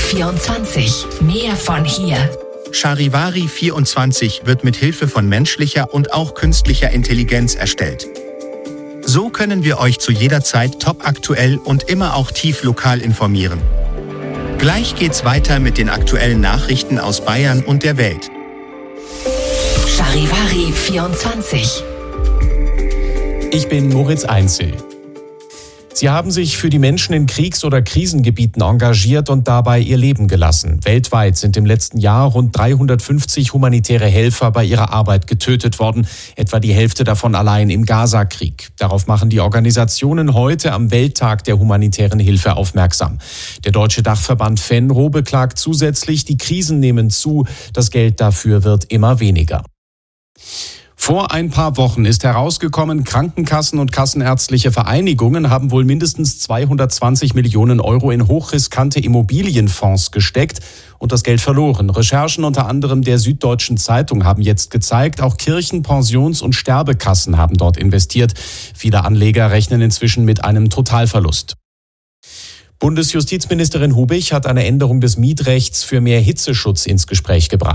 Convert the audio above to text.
24. Mehr von hier. Charivari 24 wird mit Hilfe von menschlicher und auch künstlicher Intelligenz erstellt. So können wir euch zu jeder Zeit topaktuell und immer auch tief lokal informieren. Gleich geht's weiter mit den aktuellen Nachrichten aus Bayern und der Welt. Charivari 24. Ich bin Moritz Einzel. Sie haben sich für die Menschen in Kriegs- oder Krisengebieten engagiert und dabei ihr Leben gelassen. Weltweit sind im letzten Jahr rund 350 humanitäre Helfer bei ihrer Arbeit getötet worden, etwa die Hälfte davon allein im Gaza-Krieg. Darauf machen die Organisationen heute am Welttag der humanitären Hilfe aufmerksam. Der deutsche Dachverband Fenro beklagt zusätzlich, die Krisen nehmen zu, das Geld dafür wird immer weniger. Vor ein paar Wochen ist herausgekommen, Krankenkassen und kassenärztliche Vereinigungen haben wohl mindestens 220 Millionen Euro in hochriskante Immobilienfonds gesteckt und das Geld verloren. Recherchen unter anderem der Süddeutschen Zeitung haben jetzt gezeigt, auch Kirchen-, Pensions- und Sterbekassen haben dort investiert. Viele Anleger rechnen inzwischen mit einem Totalverlust. Bundesjustizministerin Hubich hat eine Änderung des Mietrechts für mehr Hitzeschutz ins Gespräch gebracht.